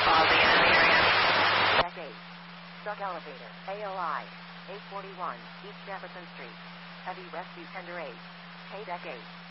All the enemy area. Deck 8. Stuck elevator. AOI. 841 East Jefferson Street. Heavy rescue tender 8. K Deck 8.